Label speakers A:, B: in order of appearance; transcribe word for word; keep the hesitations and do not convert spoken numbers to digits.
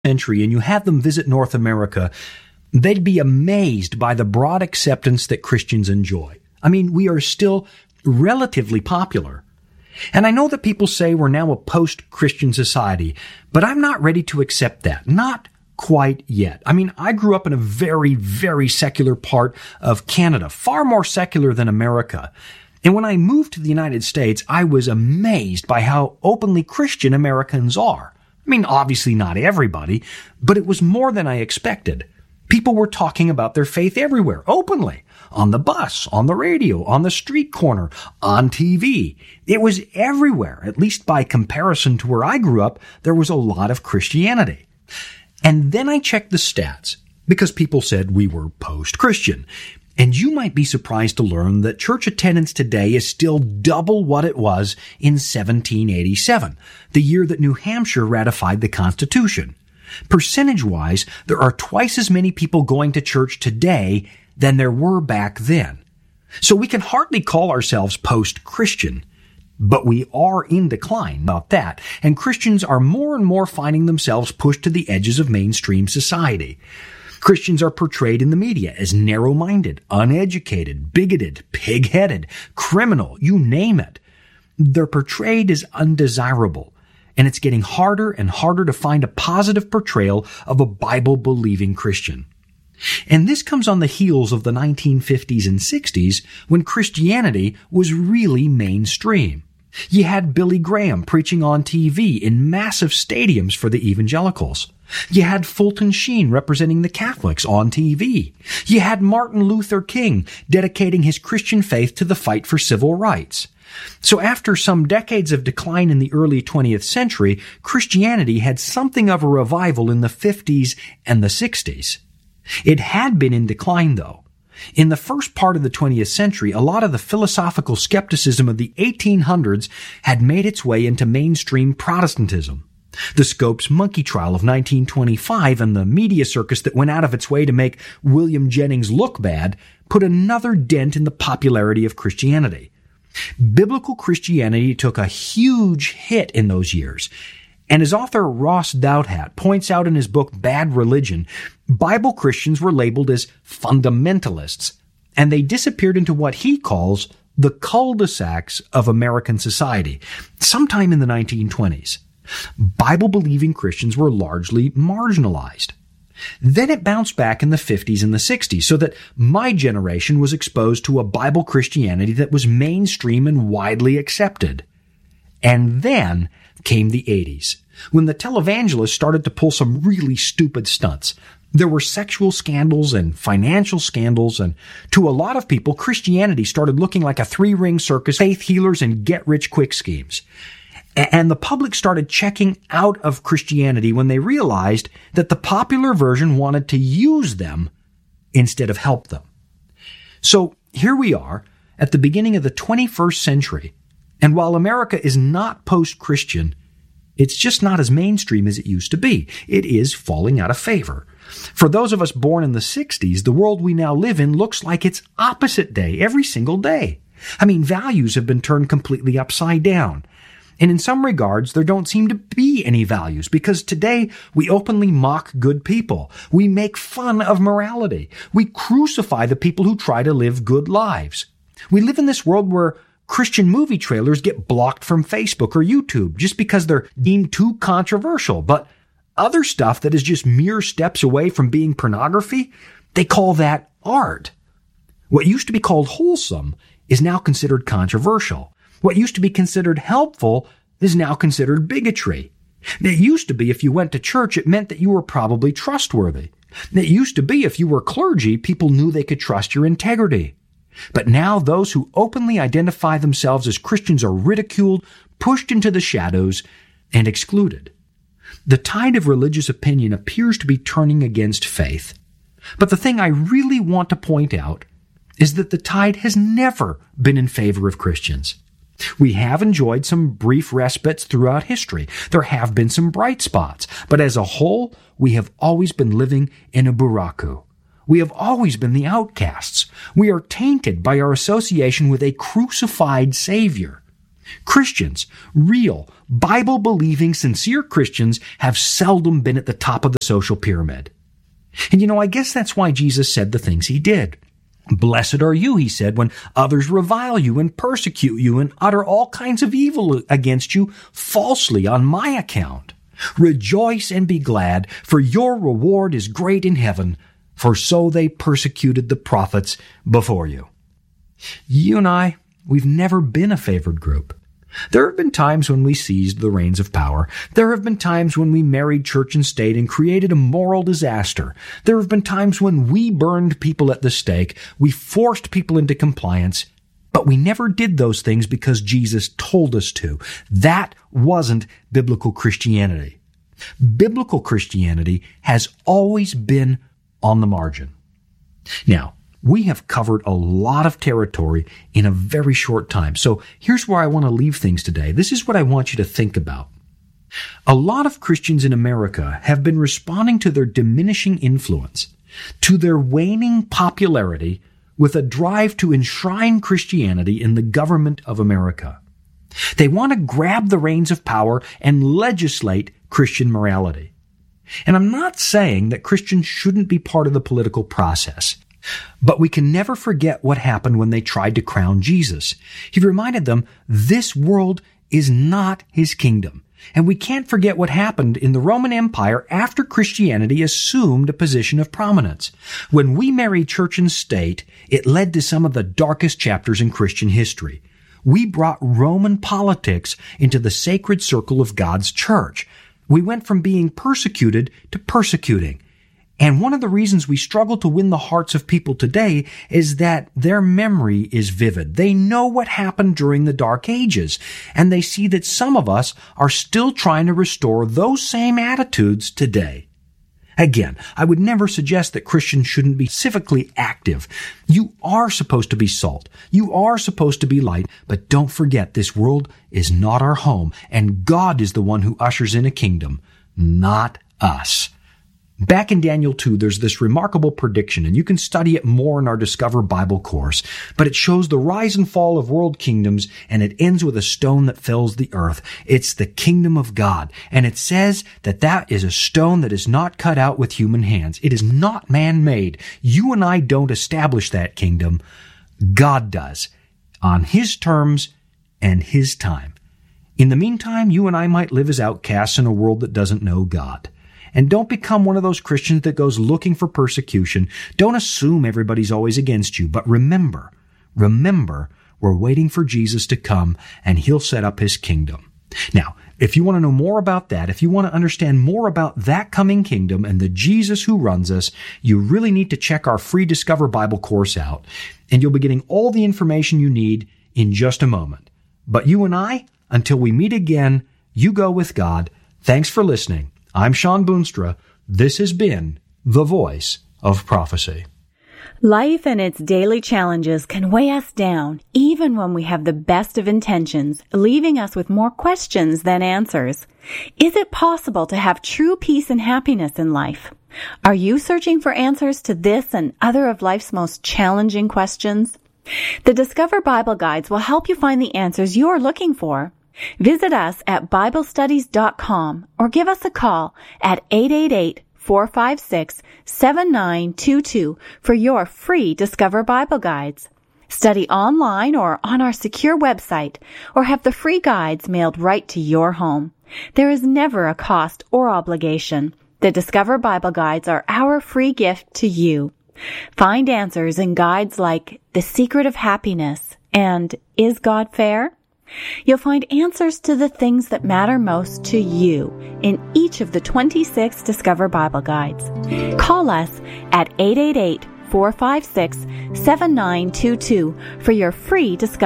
A: century and you had them visit North America, they'd be amazed by the broad acceptance that Christians enjoy. I mean, we are still relatively popular. And I know that people say we're now a post-Christian society, but I'm not ready to accept that. Not quite yet. I mean, I grew up in a very, very secular part of Canada, far more secular than America. And when I moved to the United States, I was amazed by how openly Christian Americans are. I mean, obviously not everybody, but it was more than I expected. People were talking about their faith everywhere, openly. On the bus, on the radio, on the street corner, on T V. It was everywhere. At least by comparison to where I grew up, there was a lot of Christianity. And then I checked the stats, because people said we were post-Christian. And you might be surprised to learn that church attendance today is still double what it was in seventeen eighty-seven, the year that New Hampshire ratified the Constitution. Percentage-wise, there are twice as many people going to church today than there were back then. So we can hardly call ourselves post-Christian. But we are in decline about that, and Christians are more and more finding themselves pushed to the edges of mainstream society. Christians are portrayed in the media as narrow-minded, uneducated, bigoted, pig-headed, criminal, you name it. They're portrayed as undesirable, and it's getting harder and harder to find a positive portrayal of a Bible-believing Christian. And this comes on the heels of the nineteen fifties and sixties when Christianity was really mainstream. You had Billy Graham preaching on T V in massive stadiums for the evangelicals. You had Fulton Sheen representing the Catholics on T V. You had Martin Luther King dedicating his Christian faith to the fight for civil rights. So after some decades of decline in the early twentieth century, Christianity had something of a revival in the fifties and the sixties. It had been in decline, though. In the first part of the twentieth century, a lot of the philosophical skepticism of the eighteen hundreds had made its way into mainstream Protestantism. The Scopes monkey trial of nineteen twenty-five and the media circus that went out of its way to make William Jennings look bad put another dent in the popularity of Christianity. Biblical Christianity took a huge hit in those years. And as author Ross Douthat points out in his book Bad Religion, Bible Christians were labeled as fundamentalists, and they disappeared into what he calls the cul-de-sacs of American society, sometime in the nineteen twenties. Bible-believing Christians were largely marginalized. Then it bounced back in the fifties and the sixties, so that my generation was exposed to a Bible Christianity that was mainstream and widely accepted. And then came the eighties, when the televangelists started to pull some really stupid stunts. There were sexual scandals and financial scandals, and to a lot of people, Christianity started looking like a three-ring circus, faith healers and get-rich-quick schemes. And the public started checking out of Christianity when they realized that the popular version wanted to use them instead of help them. So here we are at the beginning of the twenty-first century, and while America is not post-Christian, it's just not as mainstream as it used to be. It is falling out of favor. For those of us born in the sixties, the world we now live in looks like its opposite day every single day. I mean, values have been turned completely upside down. And in some regards, there don't seem to be any values, because today we openly mock good people. We make fun of morality. We crucify the people who try to live good lives. We live in this world where Christian movie trailers get blocked from Facebook or YouTube just because they're deemed too controversial. But other stuff that is just mere steps away from being pornography, they call that art. What used to be called wholesome is now considered controversial. What used to be considered helpful is now considered bigotry. It used to be if you went to church, it meant that you were probably trustworthy. It used to be if you were clergy, people knew they could trust your integrity. But now those who openly identify themselves as Christians are ridiculed, pushed into the shadows, and excluded. The tide of religious opinion appears to be turning against faith. But the thing I really want to point out is that the tide has never been in favor of Christians. We have enjoyed some brief respites throughout history. There have been some bright spots. But as a whole, we have always been living in a buraku. We have always been the outcasts. We are tainted by our association with a crucified Savior. Christians, real, Bible-believing, sincere Christians, have seldom been at the top of the social pyramid. And you know, I guess that's why Jesus said the things he did. Blessed are you, he said, when others revile you and persecute you and utter all kinds of evil against you falsely on my account. Rejoice and be glad, for your reward is great in heaven, for so they persecuted the prophets before you. You and I, we've never been a favored group. There have been times when we seized the reins of power. There have been times when we married church and state and created a moral disaster. There have been times when we burned people at the stake. We forced people into compliance. But we never did those things because Jesus told us to. That wasn't biblical Christianity. Biblical Christianity has always been on the margin. Now, we have covered a lot of territory in a very short time. So here's where I want to leave things today. This is what I want you to think about. A lot of Christians in America have been responding to their diminishing influence, to their waning popularity, with a drive to enshrine Christianity in the government of America. They want to grab the reins of power and legislate Christian morality. And I'm not saying that Christians shouldn't be part of the political process. But we can never forget what happened when they tried to crown Jesus. He reminded them, this world is not his kingdom. And we can't forget what happened in the Roman Empire after Christianity assumed a position of prominence. When we married church and state, it led to some of the darkest chapters in Christian history. We brought Roman politics into the sacred circle of God's church. We went from being persecuted to persecuting. And one of the reasons we struggle to win the hearts of people today is that their memory is vivid. They know what happened during the Dark Ages, and they see that some of us are still trying to restore those same attitudes today. Again, I would never suggest that Christians shouldn't be civically active. You are supposed to be salt. You are supposed to be light, but don't forget this world is not our home, and God is the one who ushers in a kingdom, not us. Back in Daniel two, there's this remarkable prediction, and you can study it more in our Discover Bible course, but it shows the rise and fall of world kingdoms, and it ends with a stone that fills the earth. It's the kingdom of God, and it says that that is a stone that is not cut out with human hands. It is not man-made. You and I don't establish that kingdom. God does, on his terms and his time. In the meantime, you and I might live as outcasts in a world that doesn't know God. And don't become one of those Christians that goes looking for persecution. Don't assume everybody's always against you. But remember, remember, we're waiting for Jesus to come and he'll set up his kingdom. Now, if you want to know more about that, if you want to understand more about that coming kingdom and the Jesus who runs us, you really need to check our free Discover Bible course out. And you'll be getting all the information you need in just a moment. But you and I, until we meet again, you go with God. Thanks for listening. I'm Sean Boonstra. This has been The Voice of Prophecy.
B: Life and its daily challenges can weigh us down, even when we have the best of intentions, leaving us with more questions than answers. Is it possible to have true peace and happiness in life? Are you searching for answers to this and other of life's most challenging questions? The Discover Bible Guides will help you find the answers you're looking for. Visit us at Bible Studies dot com or give us a call at eight eight eight, four five six, seven nine two two for your free Discover Bible Guides. Study online or on our secure website, or have the free guides mailed right to your home. There is never a cost or obligation. The Discover Bible Guides are our free gift to you. Find answers in guides like The Secret of Happiness and Is God Fair? You'll find answers to the things that matter most to you in each of the twenty-six Discover Bible Guides. Call us at eight eight eight, four five six, seven nine two two for your free Discover